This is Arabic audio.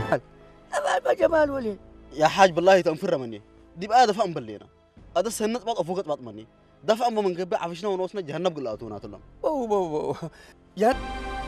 جمال ما جمال ولي يا حاج بالله تنفر مني دي بقى دفع بلينا هذا السنة بط أفوقت بط مني دفع من قبل عفشنا ونوصنا جهنم قلاتونا تلهم أو يا